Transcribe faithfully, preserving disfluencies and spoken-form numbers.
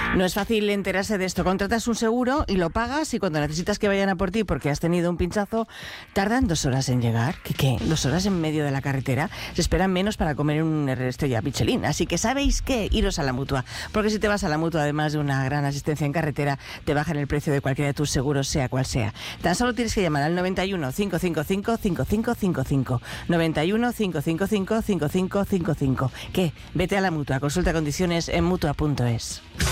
No es fácil enterarse de esto. Contratas un seguro y lo pagas y cuando necesitas que vayan a por ti porque has tenido un pinchazo, tardan dos horas en llegar. ¿Qué qué? Dos horas en medio de la carretera. Se esperan menos para comer un estrella Michelin. Así que ¿sabéis qué? Iros a la Mutua. Porque si te vas a la Mutua, además de una gran asistencia en carretera, te bajan el precio de cualquiera de tus seguros, sea cual sea. Tan solo tienes que llamar al noventa y uno, cinco cinco cinco, cinco cinco cinco cinco. noventa y uno, cinco cinco cinco, cinco cinco cinco cinco. ¿Qué? Vete a la Mutua. Consulta condiciones en mutua punto es.